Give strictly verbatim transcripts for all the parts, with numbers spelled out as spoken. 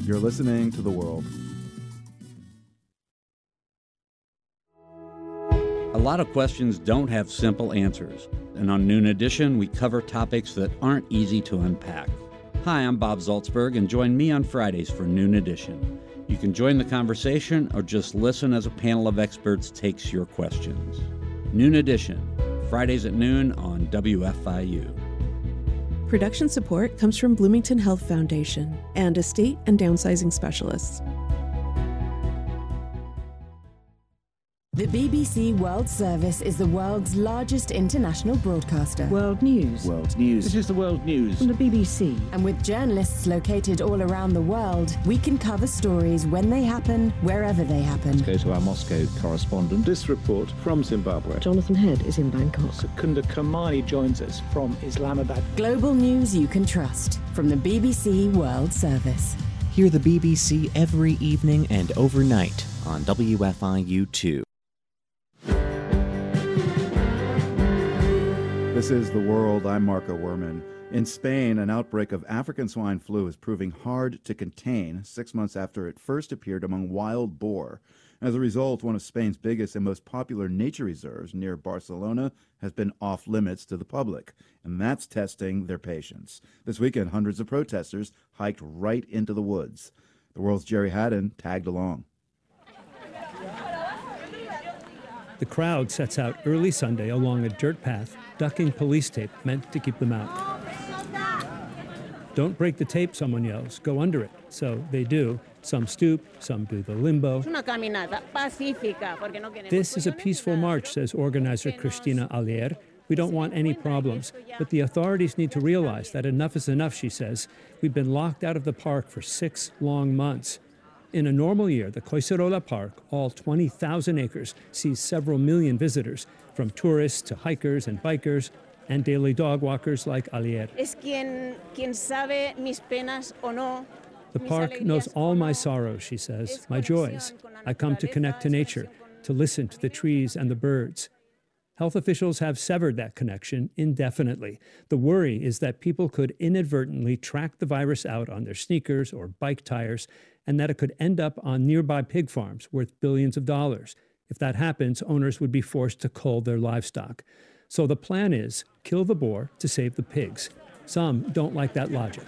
You're listening to The World. A lot of questions don't have simple answers, and on Noon Edition, we cover topics that aren't easy to unpack. Hi, I'm Bob Zaltzberg, and join me on Fridays for Noon Edition. You can join the conversation or just listen as a panel of experts takes your questions. Noon Edition, Fridays at noon on W F I U. Production support comes from Bloomington Health Foundation and estate and downsizing specialists. The B B C World Service is the world's largest international broadcaster. World News. World News. This is the World News from the B B C. And with journalists located all around the world, we can cover stories when they happen, wherever they happen. Let's go to our Moscow correspondent. This report from Zimbabwe. Jonathan Head is in Bangkok. Secunda Kamani joins us from Islamabad. Global news you can trust from the B B C World Service. Hear the B B C every evening and overnight on W F I U two. This is The World. I'm Marco Werman. In Spain, an outbreak of African swine flu is proving hard to contain six months after it first appeared among wild boar. As a result, one of Spain's biggest and most popular nature reserves near Barcelona has been off limits to the public, and that's testing their patience. This weekend, hundreds of protesters hiked right into the woods. The World's Jerry Haddon tagged along. The crowd sets out early Sunday along a dirt path, ducking police tape meant to keep them out. Don't break the tape, someone yells. Go under it. So they do. Some stoop, some do the limbo. This is a peaceful march, says organizer Cristina Alier. We don't want any problems. But the authorities need to realize that enough is enough, she says. We've been locked out of the park for six long months. In a normal year, the Collserola Park, all twenty thousand acres, sees several million visitors, from tourists to hikers and bikers, and daily dog walkers like Alier. The park knows all my sorrows, she says, my joys. I come to connect to nature, to listen to the trees and the birds. Health officials have severed that connection indefinitely. The worry is that people could inadvertently track the virus out on their sneakers or bike tires, and that it could end up on nearby pig farms worth billions of dollars. If that happens, owners would be forced to cull their livestock. So the plan is kill the boar to save the pigs. Some don't like that logic.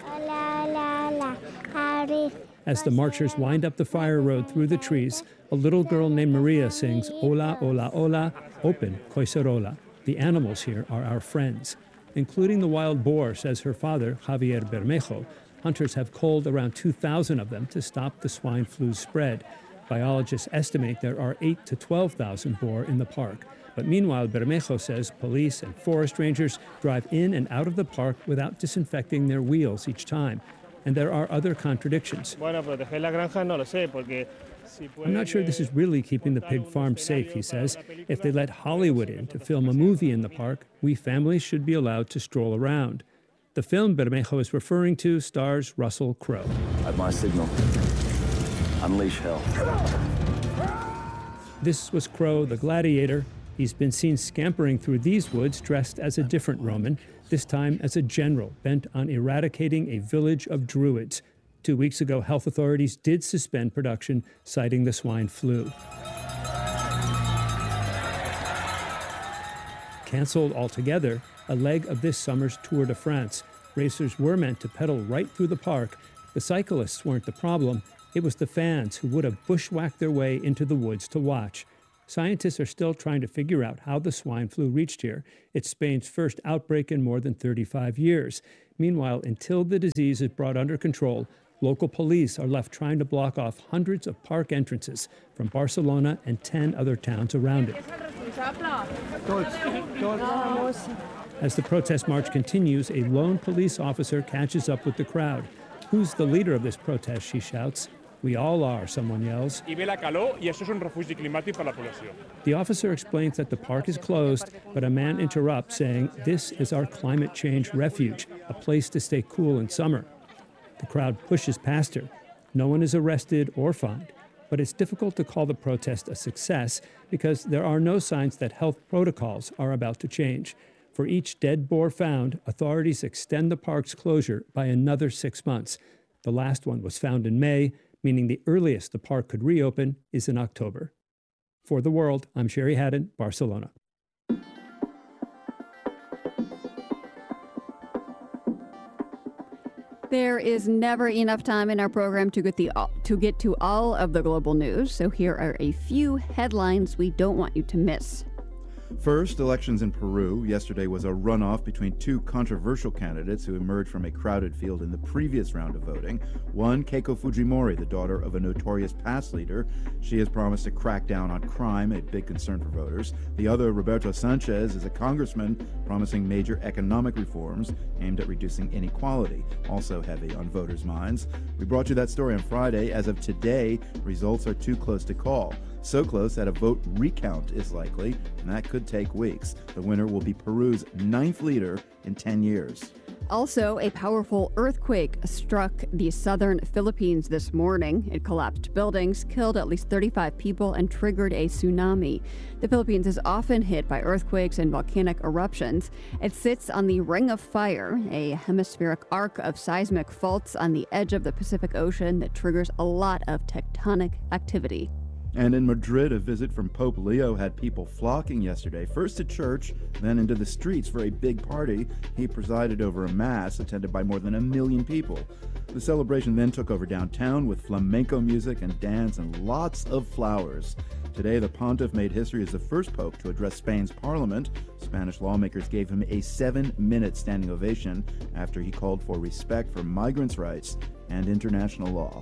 As the marchers wind up the fire road through the trees, a little girl named Maria sings, Hola, hola, hola, open Collserola. The animals here are our friends, including the wild boar, says her father, Javier Bermejo. Hunters have culled around two thousand of them to stop the swine flu spread. Biologists estimate there are eight to twelve thousand boar in the park. But meanwhile, Bermejo says police and forest rangers drive in and out of the park without disinfecting their wheels each time. And there are other contradictions. I'm not sure this is really keeping the pig farm safe, he says. If they let Hollywood in to film a movie in the park, we families should be allowed to stroll around. The film Bermejo is referring to stars Russell Crowe. At my signal, unleash hell. This was Crowe, the gladiator. He's been seen scampering through these woods dressed as a different Roman, this time as a general bent on eradicating a village of druids. Two weeks ago, health authorities did suspend production, citing the swine flu. Canceled altogether, a leg of this summer's Tour de France. Racers were meant to pedal right through the park. The cyclists weren't the problem. It was the fans who would have bushwhacked their way into the woods to watch. Scientists are still trying to figure out how the swine flu reached here. It's Spain's first outbreak in more than thirty-five years. Meanwhile, until the disease is brought under control, local police are left trying to block off hundreds of park entrances from Barcelona and ten other towns around it. As the protest march continues, a lone police officer catches up with the crowd. Who's the leader of this protest, she shouts. We all are, someone yells. The officer explains that the park is closed, but a man interrupts, saying, this is our climate change refuge, a place to stay cool in summer. The crowd pushes past her. No one is arrested or fined, but it's difficult to call the protest a success because there are no signs that health protocols are about to change. For each dead boar found, authorities extend the park's closure by another six months. The last one was found in May, meaning the earliest the park could reopen is in October. For The World, I'm Sherry Haddon, Barcelona. There is never enough time in our program to get the to get to all of the global news, so here are a few headlines we don't want you to miss. First, elections in Peru. Yesterday was a runoff between two controversial candidates who emerged from a crowded field in the previous round of voting. One, Keiko Fujimori, the daughter of a notorious past leader. She has promised to crack down on crime, a big concern for voters. The other, Roberto Sanchez, is a congressman promising major economic reforms aimed at reducing inequality, also heavy on voters' minds. We brought you that story on Friday. As of today, results are too close to call. So close that a vote recount is likely, and that could take weeks. The winner will be Peru's ninth leader in ten years. Also, a powerful earthquake struck the southern Philippines this morning. It collapsed buildings, killed at least thirty-five people, and triggered a tsunami. The Philippines is often hit by earthquakes and volcanic eruptions. It sits on the Ring of Fire, a hemispheric arc of seismic faults on the edge of the Pacific Ocean that triggers a lot of tectonic activity. And in Madrid, a visit from Pope Leo had people flocking yesterday, first to church, then into the streets for a big party. He presided over a mass attended by more than a million people. The celebration then took over downtown with flamenco music and dance and lots of flowers. Today, the pontiff made history as the first pope to address Spain's parliament. Spanish lawmakers gave him a seven-minute standing ovation after he called for respect for migrants' rights and international law.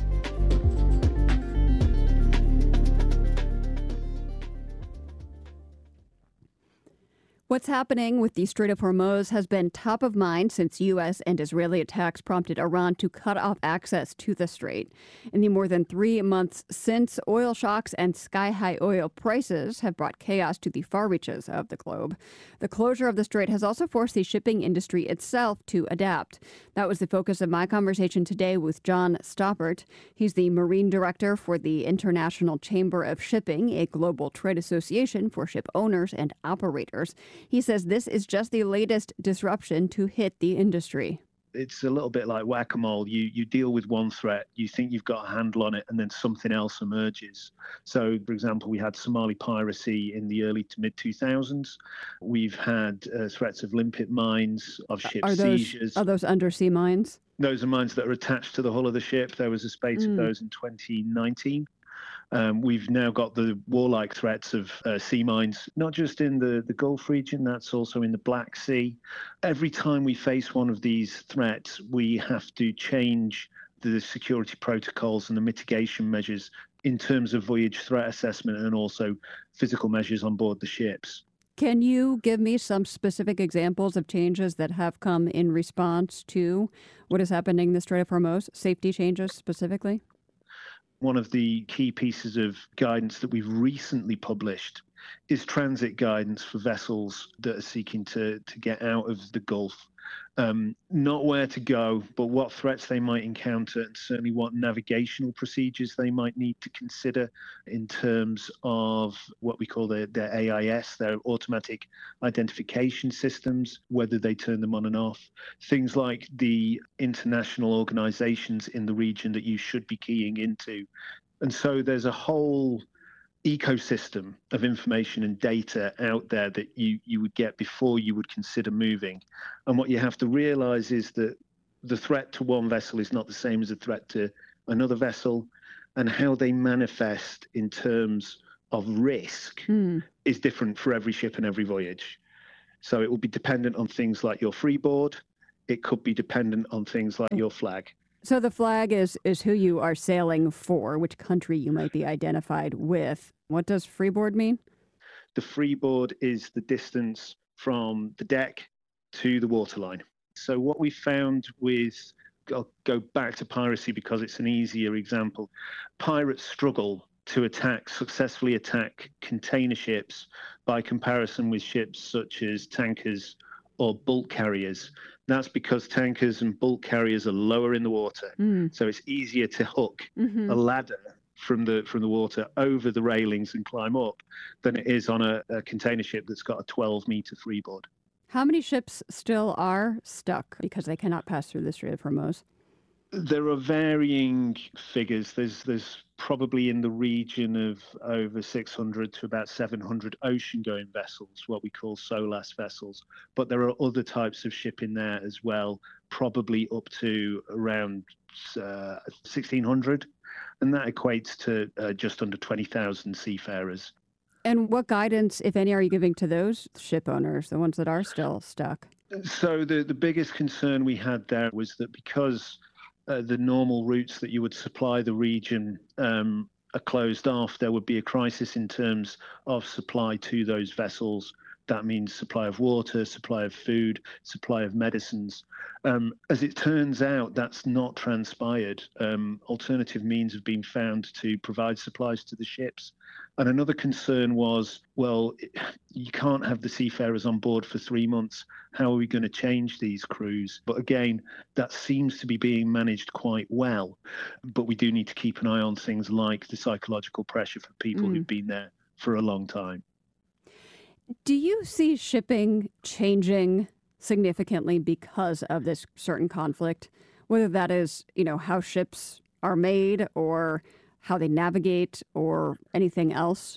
What's happening with the Strait of Hormuz has been top of mind since U S and Israeli attacks prompted Iran to cut off access to the strait. In the more than three months since, oil shocks and sky-high oil prices have brought chaos to the far reaches of the globe. The closure of the strait has also forced the shipping industry itself to adapt. That was the focus of my conversation today with John Stoppert. He's the Marine Director for the International Chamber of Shipping, a global trade association for ship owners and operators. He says this is just the latest disruption to hit the industry. It's a little bit like whack-a-mole. You you deal with one threat, you think you've got a handle on it, and then something else emerges. So, for example, we had Somali piracy in the early to mid two thousands. We've had uh, threats of limpet mines, of ship are those, seizures. Are those undersea mines? Those are mines that are attached to the hull of the ship. There was a spate mm. of those in twenty nineteen. Um, we've now got the warlike threats of uh, sea mines, not just in the, the Gulf region, that's also in the Black Sea. Every time we face one of these threats, we have to change the security protocols and the mitigation measures in terms of voyage threat assessment and also physical measures on board the ships. Can you give me some specific examples of changes that have come in response to what is happening in the Strait of Hormuz, safety changes specifically? One of the key pieces of guidance that we've recently published is transit guidance for vessels that are seeking to, to get out of the Gulf. Um, not where to go, but what threats they might encounter, and certainly what navigational procedures they might need to consider in terms of what we call their, their A I S, their automatic identification systems, whether they turn them on and off. Things like the international organizations in the region that you should be keying into. And so there's a whole ecosystem of information and data out there that you, you would get before you would consider moving. And what you have to realize is that the threat to one vessel is not the same as a threat to another vessel, and how they manifest in terms of risk mm. is different for every ship and every voyage. So it will be dependent on things like your freeboard. It could be dependent on things like your flag. So the flag is, is who you are sailing for, which country you might be identified with. What does freeboard mean? The freeboard is the distance from the deck to the waterline. So what we found with, I'll go back to piracy because it's an easier example. Pirates struggle to attack, successfully attack container ships by comparison with ships such as tankers or bulk carriers. That's because tankers and bulk carriers are lower in the water. Mm. So it's easier to hook mm-hmm. a ladder from the from the water over the railings and climb up than it is on a, a container ship that's got a twelve meter freeboard. How many ships still are stuck because they cannot pass through the Strait of Hormuz? There are varying figures. There's there's probably in the region of over six hundred to about seven hundred ocean-going vessels, what we call SOLAS vessels. But there are other types of shipping there as well, probably up to around uh, sixteen hundred, and that equates to uh, just under twenty thousand seafarers. And what guidance, if any, are you giving to those ship owners, the ones that are still stuck? So the, the biggest concern we had there was that because Uh, the normal routes that you would supply the region um, are closed off, there would be a crisis in terms of supply to those vessels. That means supply of water, supply of food, supply of medicines. Um, as it turns out, that's not transpired. Um, alternative means have been found to provide supplies to the ships. And another concern was, well, you can't have the seafarers on board for three months. How are we going to change these crews? But again, that seems to be being managed quite well. But we do need to keep an eye on things like the psychological pressure for people mm. who've been there for a long time. Do you see shipping changing significantly because of this certain conflict? Whether that is, you know, how ships are made or how they navigate or anything else?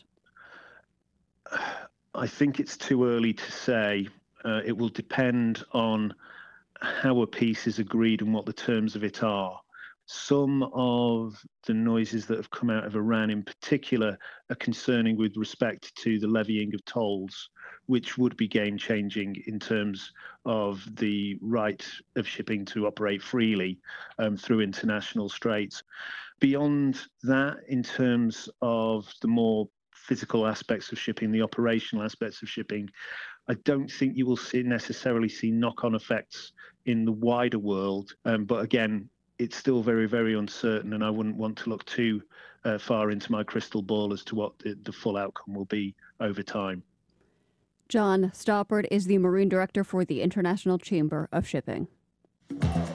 I think it's too early to say. Uh, it will depend on how a peace is agreed and what the terms of it are. Some of the noises that have come out of Iran in particular are concerning with respect to the levying of tolls, which would be game-changing in terms of the right of shipping to operate freely um, through international straits. Beyond that, in terms of the more physical aspects of shipping, the operational aspects of shipping, I don't think you will see necessarily see knock-on effects in the wider world. Um, but again, it's still very, very uncertain, and I wouldn't want to look too uh, far into my crystal ball as to what the, the full outcome will be over time. John Stoppard is the Marine Director for the International Chamber of Shipping.